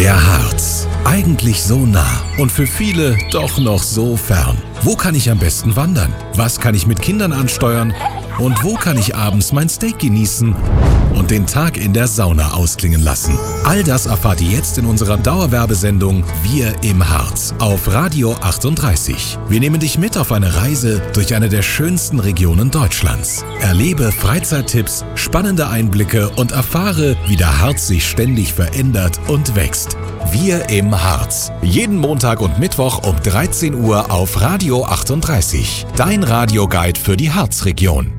Der Harz. Eigentlich so nah und für viele doch noch so fern. Wo kann ich am besten wandern? Was kann ich mit Kindern ansteuern? Und wo kann ich abends mein Steak genießen und den Tag in der Sauna ausklingen lassen? All das erfahrt ihr jetzt in unserer Dauerwerbesendung Wir im Harz auf Radio 38. Wir nehmen dich mit auf eine Reise durch eine der schönsten Regionen Deutschlands. Erlebe Freizeittipps, spannende Einblicke und erfahre, wie der Harz sich ständig verändert und wächst. Wir im Harz. Jeden Montag und Mittwoch um 13 Uhr auf Radio 38. Dein Radioguide für die Harzregion.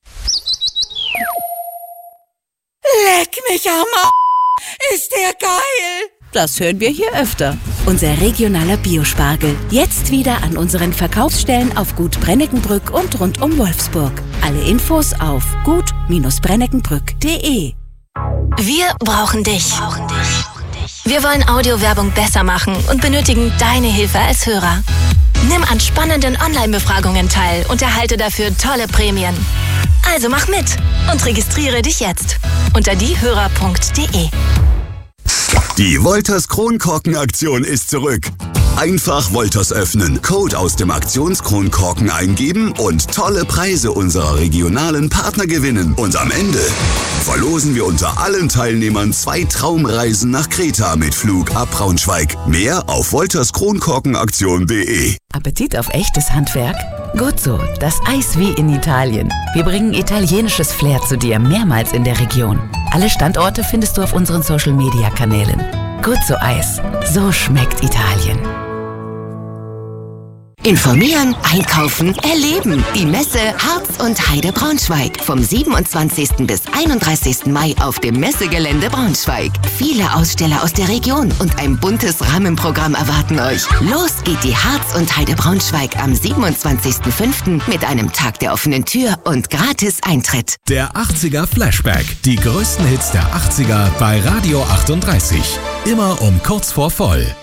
Leck mich am Ist der geil! Das hören wir hier öfter. Unser regionaler Biospargel. Jetzt wieder an unseren Verkaufsstellen auf Gut Brenneckenbrück und rund um Wolfsburg. Alle Infos auf gut-brenneckenbrück.de. Wir brauchen dich. Wir wollen Audiowerbung besser machen und benötigen deine Hilfe als Hörer. Nimm an spannenden Online-Befragungen teil und erhalte dafür tolle Prämien. Also mach mit und registriere dich jetzt unter diehörer.de. Die Wolters Kronkorken-Aktion ist zurück. Einfach Wolters öffnen, Code aus dem Aktionskronkorken eingeben und tolle Preise unserer regionalen Partner gewinnen. Und am Ende verlosen wir unter allen Teilnehmern 2 Traumreisen nach Kreta mit Flug ab Braunschweig. Mehr auf wolterskronkorkenaktion.de. Appetit auf echtes Handwerk? Gut so, das Eis wie in Italien. Wir bringen italienisches Flair zu dir mehrmals in der Region. Alle Standorte findest du auf unseren Social-Media-Kanälen. Gut so Eis, so schmeckt Italien. Informieren, einkaufen, erleben. Die Messe Harz und Heide Braunschweig. Vom 27. bis 31. Mai auf dem Messegelände Braunschweig. Viele Aussteller aus der Region und ein buntes Rahmenprogramm erwarten euch. Los geht die Harz und Heide Braunschweig am 27.05. mit einem Tag der offenen Tür und gratis Eintritt. Der 80er Flashback. Die größten Hits der 80er bei Radio 38. Immer um kurz vor voll.